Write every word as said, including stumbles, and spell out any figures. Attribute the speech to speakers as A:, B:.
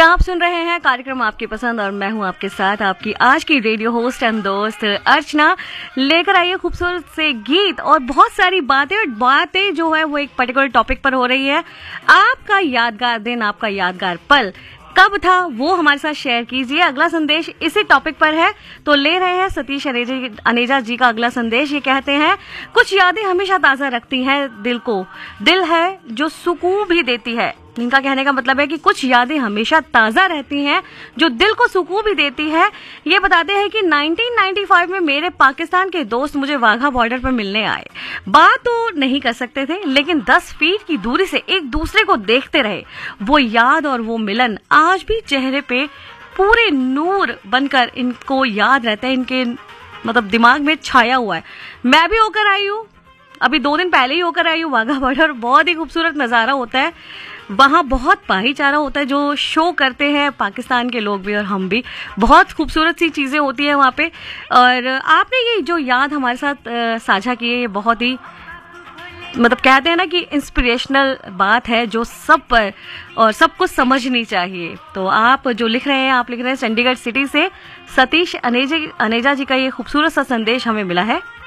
A: आप सुन रहे हैं कार्यक्रम आपकी पसंद और मैं हूं आपके साथ आपकी आज की रेडियो होस्ट एंड दोस्त अर्चना। लेकर आई है खूबसूरत से गीत और बहुत सारी बातें और बातें जो है वो एक पर्टिकुलर टॉपिक पर हो रही है। आपका यादगार दिन, आपका यादगार पल कब था वो हमारे साथ शेयर कीजिए। अगला संदेश इसी टॉपिक पर है, तो ले रहे हैं सतीश अनेजा जी का अगला संदेश। ये कहते हैं, कुछ यादें हमेशा ताजा रखती हैं दिल को, दिल है जो सुकून भी देती है। इनका कहने का मतलब है कि कुछ यादें हमेशा ताजा रहती हैं जो दिल को सुकून भी देती है। ये बताते हैं कि नाइनटीन नाइंटी फाइव में मेरे पाकिस्तान के दोस्त मुझे वाघा बॉर्डर पर मिलने आए। बात तो नहीं कर सकते थे, लेकिन दस फीट की दूरी से एक दूसरे को देखते रहे। वो याद और वो मिलन आज भी चेहरे पे पूरे नूर बनकर इनको याद रहता है, इनके मतलब दिमाग में छाया हुआ है। मैं भी होकर आई हूँ, अभी दो दिन पहले ही होकर आई हूँ वाघा बॉर्डर। बहुत ही खूबसूरत नज़ारा होता है वहाँ, बहुत भाईचारा होता है जो शो करते हैं पाकिस्तान के लोग भी और हम भी। बहुत खूबसूरत सी चीज़ें होती है वहाँ पे। और आपने ये जो याद हमारे साथ साझा की है, ये बहुत ही मतलब कहते हैं ना कि इंस्पिरेशनल बात है जो सब पर और सबको समझनी चाहिए। तो आप जो लिख रहे हैं, आप लिख रहे हैं चंडीगढ़ सिटी से सतीश अनेजा अनेजा जी का ये खूबसूरत सा संदेश हमें मिला है।